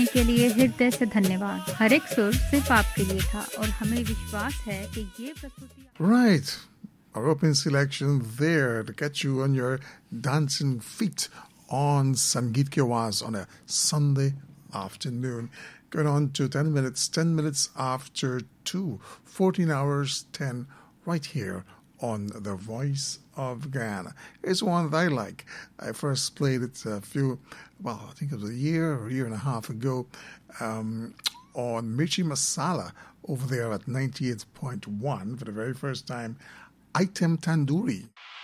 के लिए हृदय से धन्यवाद। हर एक सुर सिर्फ आपके लिए था और हमें विश्वास है कि ये प्रस्तुति Right. Our opening selection there to get you on your dancing feet on Sangeet Ki Awaaz on a Sunday afternoon. Going on to 10 minutes after 2, 14 hours 10, right here on The Voice of Ghana. Here's one that I like. I first played it I think it was a year and a half ago on Mirchi Masala over there at 98.1 for the very first time. Item Tandoori.